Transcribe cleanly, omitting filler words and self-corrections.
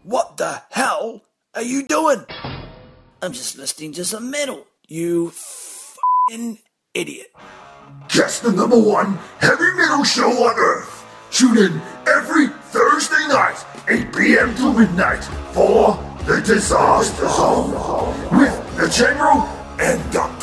What the hell are you doing? I'm just listening to some metal, you f***ing idiot. Just the #1 heavy metal show on Earth. Tune in every Thursday night, 8 p.m. to midnight, for The Disaster Zone with the General and Dr.